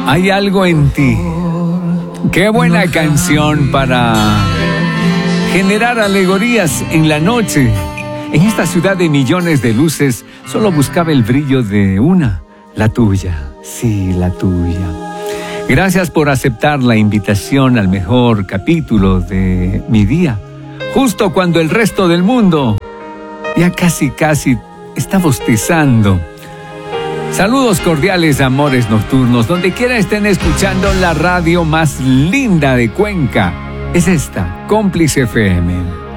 Hay algo en ti. Qué buena canción para generar alegorías en la noche. En esta ciudad de millones de luces, solo buscaba el brillo de una, la tuya. Sí, la tuya. Gracias por aceptar la invitación al mejor capítulo de mi día. Justo cuando el resto del mundo ya casi está bostezando. Saludos cordiales, amores nocturnos, donde quiera estén escuchando la radio más linda de Cuenca. Es esta, Cómplice FM.